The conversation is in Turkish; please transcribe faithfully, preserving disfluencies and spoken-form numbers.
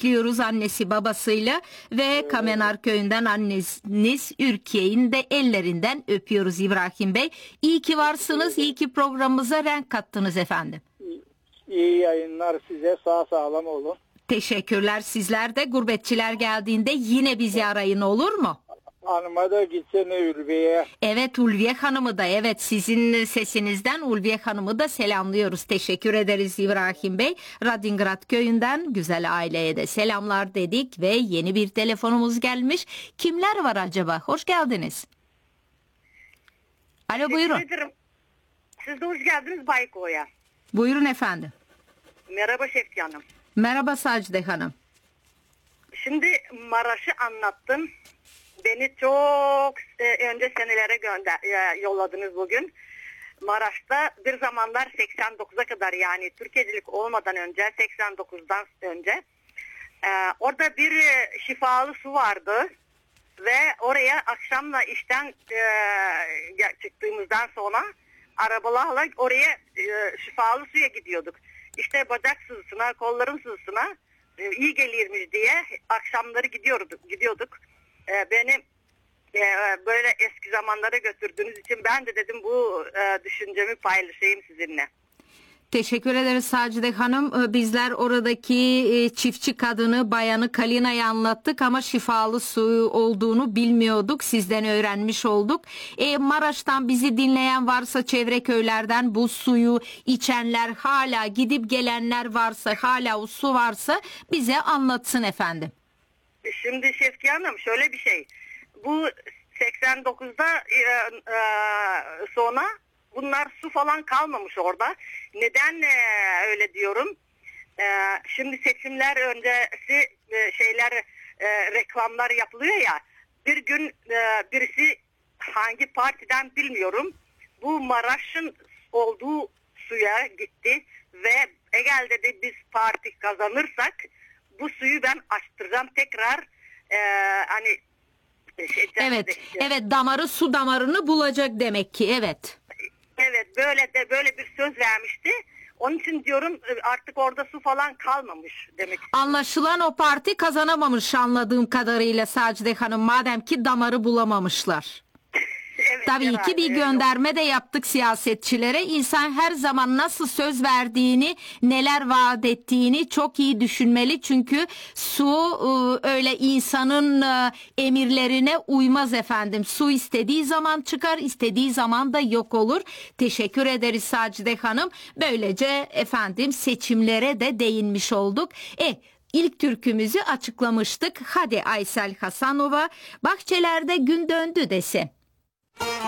bekliyoruz annesi babasıyla ve Kamenar köyünden anneniz Ürkiye'nin de ellerinden öpüyoruz İbrahim Bey. İyi ki varsınız, iyi ki programımıza renk kattınız efendim. İyi yayınlar size, sağ sağlam olun. Teşekkürler, sizler de. Gurbetçiler geldiğinde yine bizi arayın, olur mu? Hanıma da gitsene Ulviye. Evet, Ulviye Hanım'ı da, evet, sizin sesinizden Ulviye Hanım'ı da selamlıyoruz. Teşekkür ederiz İbrahim Bey. Radingrad köyünden güzel aileye de selamlar dedik ve yeni bir telefonumuz gelmiş. Kimler var acaba? Hoş geldiniz. Alo, buyurun. Ederim. Siz de hoş geldiniz Bayko'ya. Buyurun efendim. Merhaba Şefti Hanım. Merhaba Sacide Hanım. Şimdi Maraş'ı anlattın. Beni çok e, önce senelere gönder e, yolladınız bugün. Maraş'ta bir zamanlar seksen dokuza kadar, yani Türkiye'cilik olmadan önce, seksen dokuzdan önce e, orada bir e, şifalı su vardı ve oraya akşamla işten e, çıktığımızdan sonra arabalarla oraya e, şifalı suya gidiyorduk. İşte bacak sızısına, kolların sızısına e, iyi gelirmiş diye akşamları gidiyorduk. gidiyorduk. E, beni e, böyle eski zamanlara götürdüğünüz için ben de dedim bu e, düşüncemi paylaşayım sizinle. Teşekkür ederiz Sacide Hanım. Bizler oradaki çiftçi kadını, bayanı Kalina'yı anlattık ama şifalı su olduğunu bilmiyorduk. Sizden öğrenmiş olduk. E, Maraş'tan bizi dinleyen varsa, çevre köylerden bu suyu içenler, hala gidip gelenler varsa, hala o su varsa bize anlatsın efendim. Şimdi Şefki Hanım şöyle bir şey. Bu seksen dokuzda e, e, sonra bunlar su falan kalmamış orada. Neden e, öyle diyorum? E, şimdi seçimler öncesi e, şeyler e, reklamlar yapılıyor ya. Bir gün e, birisi hangi partiden bilmiyorum. Bu Maraş'ın olduğu suya gitti ve eğer dedi biz parti kazanırsak bu suyu ben açtıracağım tekrar e, hani şey, evet işte. evet damarı, su damarını bulacak demek ki, evet. Evet, böyle de böyle bir söz vermişti. Onun için diyorum artık orada su falan kalmamış demek. Anlaşılan o parti kazanamamış anladığım kadarıyla Sacide Hanım, madem ki damarı bulamamışlar. Evet, Tabii herhalde, ki bir evet. Gönderme de yaptık siyasetçilere. İnsan her zaman nasıl söz verdiğini, neler vaat ettiğini çok iyi düşünmeli. Çünkü su öyle insanın emirlerine uymaz efendim. Su istediği zaman çıkar, istediği zaman da yok olur. Teşekkür ederiz Sacide Hanım. Böylece efendim seçimlere de değinmiş olduk. E İlk türkümüzü açıklamıştık. Hadi Aysel Hasanova, bahçelerde gün döndü desin.